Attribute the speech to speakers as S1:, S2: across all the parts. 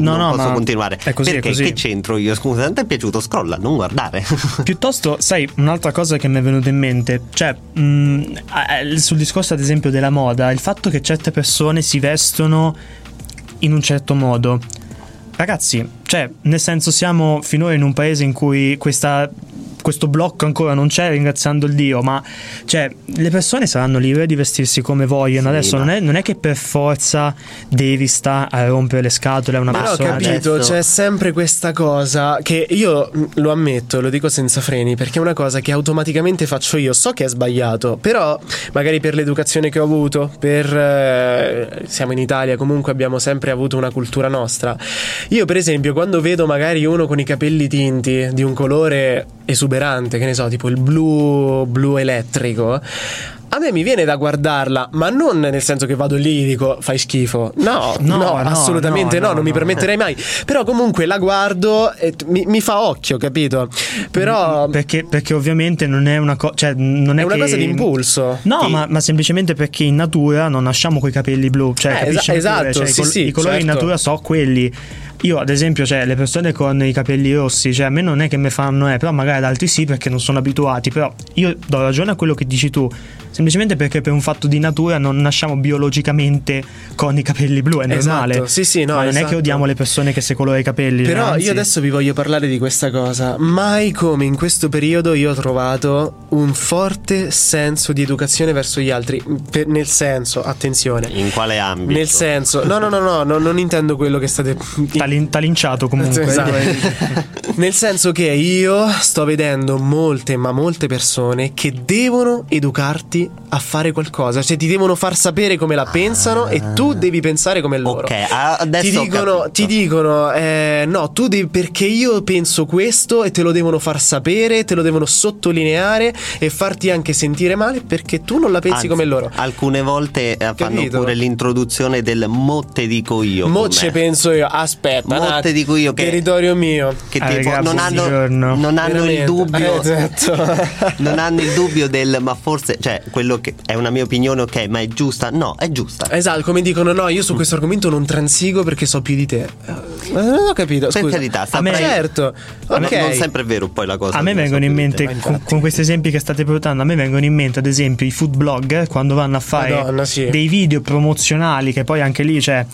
S1: non posso
S2: ma
S1: continuare.
S2: è così,
S1: perché
S2: è così.
S1: Che c'entro io? Scusa, non ti è piaciuto? Scrolla, non guardare.
S2: Piuttosto, sai, un'altra cosa che mi è venuta in mente, cioè sul discorso ad esempio della moda, il fatto che certe persone si vestono in un certo modo. Ragazzi, cioè, nel senso, siamo finora in un paese in cui questo blocco ancora non c'è, ringraziando il Dio, ma cioè le persone saranno libere di vestirsi come vogliono.
S1: Sì,
S2: adesso non è che per forza devi stare a rompere le scatole a una
S3: Però ho
S2: persona.
S3: capito,
S1: adesso-
S3: c'è sempre questa cosa che io lo ammetto, lo dico senza freni, perché è una cosa che automaticamente faccio io. So che è sbagliato, però magari per l'educazione che ho avuto, siamo in Italia, comunque abbiamo sempre avuto una cultura nostra. Io per esempio quando vedo magari uno con i capelli tinti di un colore esuberante, che ne so, tipo il blu elettrico, a me mi viene da guardarla, ma non nel senso che vado lì e dico fai schifo. No, assolutamente no, non mi permetterei mai. Però comunque la guardo e mi fa occhio, capito? Però
S2: perché ovviamente non è una cosa, cioè non è
S3: una
S2: che...
S3: cosa di impulso.
S2: No, ma semplicemente perché in natura non nasciamo coi capelli blu, cioè capisci?
S3: esatto,
S2: Cioè,
S3: sì,
S2: i colori
S3: certo.
S2: in natura so quelli. Io ad esempio, cioè le persone con i capelli rossi, cioè a me non è che mi fanno però magari ad altri sì, perché non sono abituati. Però io do ragione a quello che dici tu, semplicemente perché per un fatto di natura non nasciamo biologicamente con i capelli blu, è normale.
S3: Esatto, sì, no,
S2: ma non è
S3: esatto.
S2: che odiamo le persone che si colorano i capelli.
S3: Però
S2: anzi.
S3: io adesso vi voglio parlare di questa cosa. Mai come in questo periodo io ho trovato un forte senso di educazione verso gli altri. Nel senso, attenzione,
S1: In quale ambito?
S3: nel senso, no, non intendo quello che state
S2: T'ha linciato comunque.
S3: Esatto. Nel senso che io sto vedendo molte persone che devono educarti a fare qualcosa, cioè ti devono far sapere come la pensano e tu devi pensare come loro.
S1: Ok, adesso
S3: Ti dicono no, tu devi, perché io penso questo, e te lo devono far sapere, te lo devono sottolineare e farti anche sentire male perché tu non la pensi
S1: Anzi,
S3: come loro.
S1: Alcune volte fanno
S3: Capito?
S1: pure l'introduzione del mo te dico io.
S3: Mo
S1: con
S3: ce
S1: me.
S3: penso io, aspetta,
S1: Mo
S3: un attimo,
S1: te dico io che-
S3: territorio mio.
S1: Che
S2: Ragazzi,
S1: tipo non hanno
S3: Veramente.
S1: il dubbio
S3: Esatto.
S1: non hanno il dubbio del ma forse, cioè quello che è una mia opinione, ok, ma è giusta? No, è giusta.
S3: Esatto, come dicono no, io su questo argomento non transigo perché so più di te. Ma non ho capito,
S1: Per
S3: scusa.
S1: carità,
S2: a me-
S3: certo.
S1: Non
S3: Ok.
S1: sempre è vero poi la cosa.
S2: A me
S1: che
S2: vengono
S1: so
S2: in
S1: più di te.
S2: mente, con questi esempi che state portando, a me vengono in mente ad esempio i food blogger quando vanno a fare
S3: Madonna, sì.
S2: dei video promozionali, che poi anche lì cioè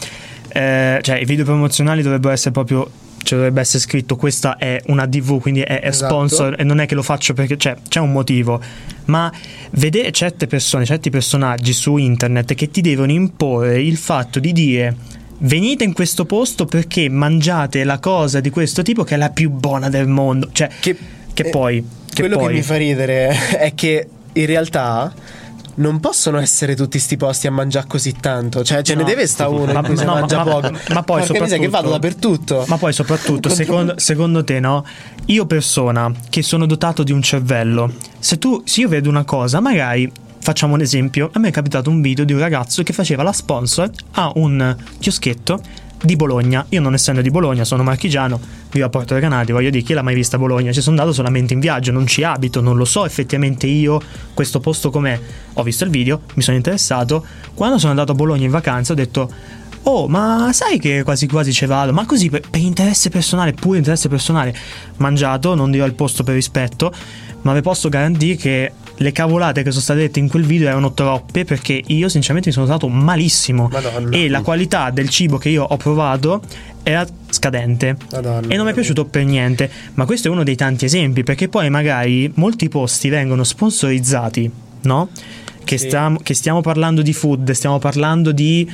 S2: i video promozionali dovrebbero essere proprio, cioè dovrebbe essere scritto questa è una DV, quindi è
S3: Esatto.
S2: sponsor, e non è che lo faccio perché c'è un motivo. Ma vedere certe persone, certi personaggi su internet che ti devono imporre il fatto di dire venite in questo posto perché mangiate la cosa di questo tipo che è la più buona del mondo, cioè che poi
S3: quello che mi fa ridere è che in realtà non possono essere tutti sti posti a mangiare così tanto. Cioè ce ne
S2: No.
S3: deve sta uno in cui si mangia poco.
S2: Ma poi
S3: Porca miseria, che vado dappertutto.
S2: Ma poi soprattutto secondo te, no? Io persona che sono dotato di un cervello, se io vedo una cosa, magari facciamo un esempio, a me è capitato un video di un ragazzo che faceva la sponsor a un chioschetto di Bologna. Io non essendo di Bologna, sono marchigiano, vivo a Porto Recanati, voglio dire, chi l'ha mai vista a Bologna? Ci sono andato solamente in viaggio, non ci abito, non lo so effettivamente io questo posto com'è. Ho visto il video, mi sono interessato. Quando sono andato a Bologna in vacanza ho detto oh, ma sai che quasi quasi ci vado, ma così per interesse personale, pure interesse personale. Mangiato, non dirò il posto per rispetto, ma vi posso garantire che le cavolate che sono state dette in quel video erano troppe, perché io sinceramente mi sono stato malissimo.
S3: Madonna.
S2: E la qualità del cibo che io ho provato era scadente.
S3: Madonna.
S2: E non mi è piaciuto per niente. Ma questo è uno dei tanti esempi, perché poi magari molti posti vengono sponsorizzati, no? Che,
S3: Sì.
S2: che stiamo parlando di food, stiamo parlando di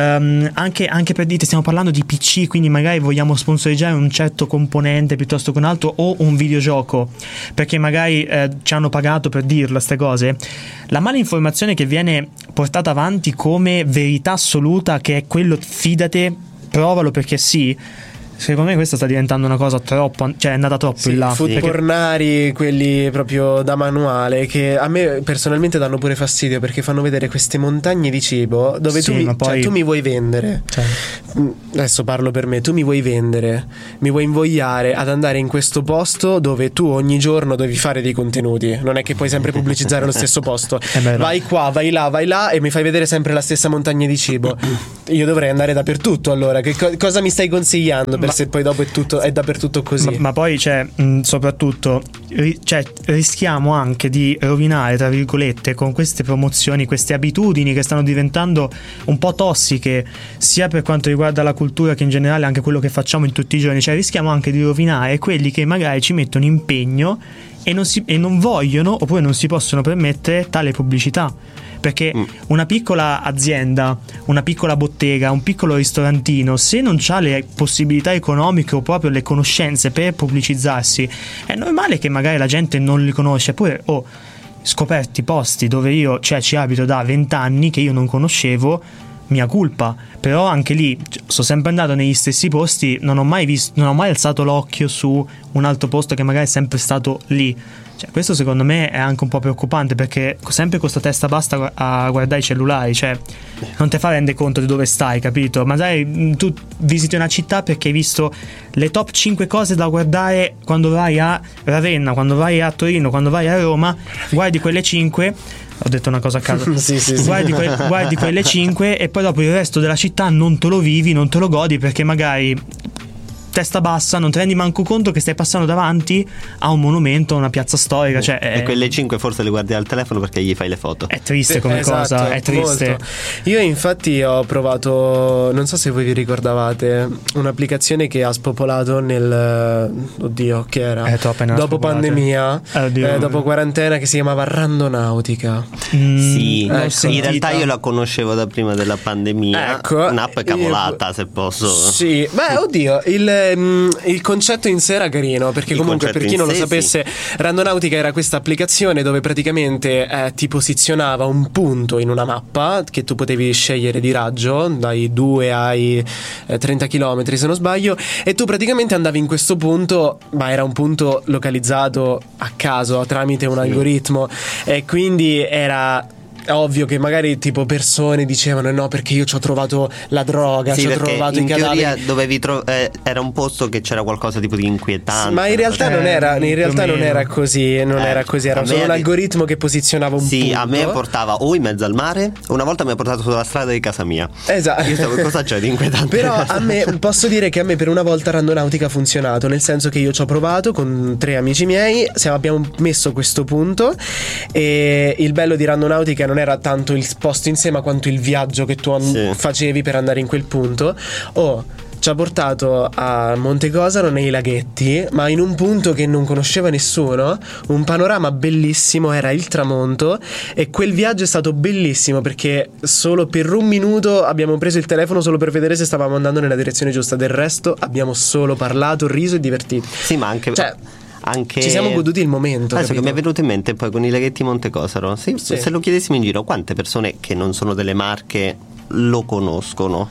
S2: anche per dite, stiamo parlando di PC, quindi magari vogliamo sponsorizzare un certo componente piuttosto che un altro, o un videogioco, perché magari ci hanno pagato per dirlo ste cose. La malinformazione che viene portata avanti come verità assoluta, che è quello fidate, provalo perché sì, Secondo me questa sta diventando una cosa troppo, cioè è andata troppo in là.
S3: Food pornari, quelli proprio da manuale, che a me personalmente danno pure fastidio, perché fanno vedere queste montagne di cibo dove
S2: Sì, ma poi-
S3: tu mi vuoi vendere.
S2: Cioè,
S3: Adesso parlo per me, tu mi vuoi vendere, mi vuoi invogliare ad andare in questo posto dove tu ogni giorno devi fare dei contenuti. Non è che puoi sempre pubblicizzare lo stesso posto.
S2: beh, no.
S3: Vai qua, vai là e mi fai vedere sempre la stessa montagna di cibo. Io dovrei andare dappertutto, allora. Cosa mi stai consigliando? Se poi dopo è dappertutto così.
S2: ma poi soprattutto rischiamo anche di rovinare, tra virgolette, con queste promozioni, queste abitudini che stanno diventando un po' tossiche, sia per quanto riguarda la cultura che in generale anche quello che facciamo in tutti i giorni. Cioè rischiamo anche di rovinare quelli che magari ci mettono impegno e non vogliono oppure non si possono permettere tale pubblicità. Perché una piccola azienda, una piccola bottega, un piccolo ristorantino, se non ha le possibilità economiche o proprio le conoscenze per pubblicizzarsi, è normale che magari la gente non li conosce. Pure scoperti posti dove io ci abito da 20 anni che io non conoscevo, mia colpa. Però anche lì sono sempre andato negli stessi posti, non ho mai alzato l'occhio su un altro posto che magari è sempre stato lì. Cioè, questo secondo me è anche un po' preoccupante, perché sempre con sta testa basta a guardare i cellulari, cioè non te fa rende conto di dove stai, capito? Magari tu visiti una città perché hai visto le top 5 cose da guardare quando vai a Ravenna, quando vai a Torino, quando vai a Roma, guardi quelle 5. Ho detto una cosa a caso.
S3: Sì.
S2: Guardi quelle 5 e poi dopo il resto della città non te lo vivi, non te lo godi, perché magari testa bassa, non ti rendi manco conto che stai passando davanti a un monumento, a una piazza storica. Cioè,
S1: e quelle 5 forse le guardi al telefono perché gli fai le foto.
S2: È triste come
S3: Esatto,
S2: cosa, è triste.
S3: molto. Io infatti ho provato, non so se voi vi ricordavate, un'applicazione che ha spopolato oddio, che era? Dopo pandemia, dopo quarantena, che si chiamava Randonautica.
S1: Sì,
S3: ecco.
S1: In realtà io la conoscevo da prima della pandemia.
S3: Ecco,
S1: un'app cavolata, se posso.
S3: Sì, oddio, il concetto in sé era carino, perché comunque, per chi non lo sapesse, Randonautica era questa applicazione dove praticamente ti posizionava un punto in una mappa che tu potevi scegliere di raggio dai 2 ai 30 km se non sbaglio, e tu praticamente andavi in questo punto, ma era un punto localizzato a caso tramite un algoritmo, e quindi era ovvio che magari tipo persone dicevano no, perché io ci ho trovato la droga, ci ho trovato i cadaveri.
S1: In teoria dovevi era un posto che c'era qualcosa tipo di inquietante.
S3: Ma in realtà non era così, non era così, era solo un algoritmo che posizionava un punto.
S1: Sì, a me portava o in mezzo al mare, una volta mi ha portato sulla strada di casa mia.
S3: Esatto.
S1: Io stavo, cosa c'è di inquietante?
S3: Però a me, posso dire che a me per una volta Randonautica ha funzionato, nel senso che io ci ho provato con 3 amici miei, abbiamo messo questo punto, e il bello di Randonautica non era tanto il posto in sé ma quanto il viaggio che tu facevi per andare in quel punto. Ci ha portato a Montegosaro nei laghetti, ma in un punto che non conosceva nessuno, un panorama bellissimo, era il tramonto, e quel viaggio è stato bellissimo perché solo per un minuto abbiamo preso il telefono solo per vedere se stavamo andando nella direzione giusta, del resto abbiamo solo parlato, riso e divertiti.
S1: Sì, ma anche
S3: ci siamo goduti il momento.
S1: Adesso che mi è venuto in mente poi con i laghetti Montegosaro, sì. Se lo chiedessimo in giro, quante persone che non sono delle Marche lo conoscono?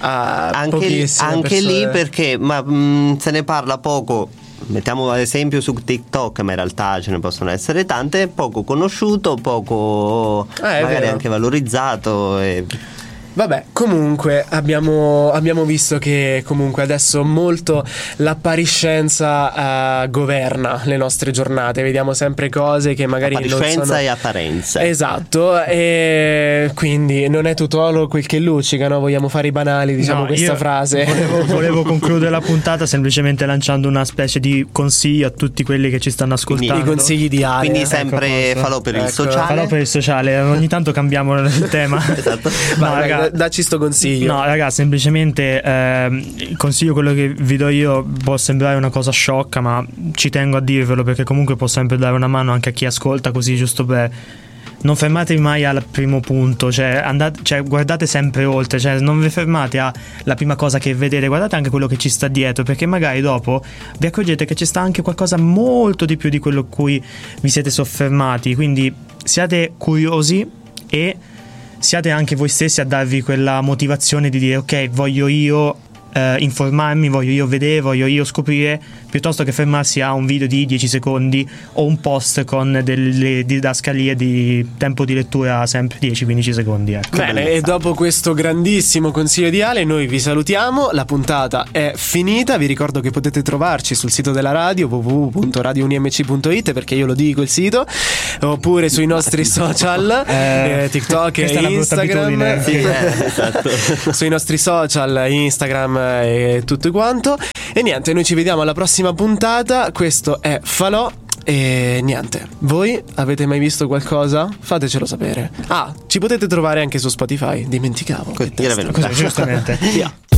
S1: Anche lì, perché se ne parla poco. Mettiamo ad esempio su TikTok, ma in realtà ce ne possono essere tante. Poco conosciuto, poco magari anche valorizzato.
S3: Vabbè, comunque abbiamo visto che comunque adesso molto l'appariscenza governa le nostre giornate. Vediamo sempre cose che magari
S1: appariscenza e apparenza.
S3: Esatto, e quindi non è tutto quel che luccica, no? Vogliamo fare i banali, diciamo, questa frase.
S2: Volevo concludere la puntata semplicemente lanciando una specie di consiglio a tutti quelli che ci stanno ascoltando.
S3: I consigli di Ale.
S1: Quindi sempre falò per il sociale.
S2: Falò per il sociale, ogni tanto cambiamo il tema.
S1: Esatto.
S3: No, ragazzi, dacci sto consiglio.
S2: No, ragazzi, semplicemente il consiglio, quello che vi do io, può sembrare una cosa sciocca, ma ci tengo a dirvelo perché comunque può sempre dare una mano anche a chi ascolta, così giusto per... Non fermatevi mai al primo punto, guardate sempre oltre, non vi fermate alla prima cosa che vedete, guardate anche quello che ci sta dietro, perché magari dopo vi accorgete che ci sta anche qualcosa molto di più di quello a cui vi siete soffermati. Quindi siate curiosi e siate anche voi stessi a darvi quella motivazione di dire ok, voglio io informarmi, voglio io vedere, voglio io scoprire, piuttosto che fermarsi a un video di 10 secondi o un post con delle didascalie di tempo di lettura sempre 10-15 secondi. Ecco.
S3: Bene, e dopo questo grandissimo consiglio di Ale noi vi salutiamo, la puntata è finita, vi ricordo che potete trovarci sul sito della radio www.radiounimc.it, perché io lo dico il sito, oppure sui nostri social TikTok e Instagram,
S1: esatto.
S3: sui nostri social Instagram e tutto quanto. E niente, noi ci vediamo alla prossima puntata. Questo è Falò. E niente, voi avete mai visto qualcosa? Fatecelo sapere. Ci potete trovare anche su Spotify. Dimenticavo.
S2: Giustamente.
S3: Via.